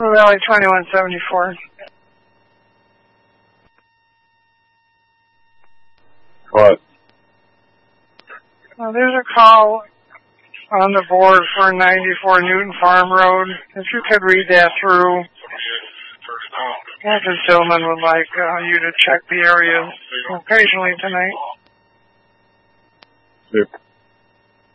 Valley 2174. What? There's a call on the board for 94 Newton Farm Road. If you could read that through. This gentleman would like you to check the area occasionally tonight. Yep.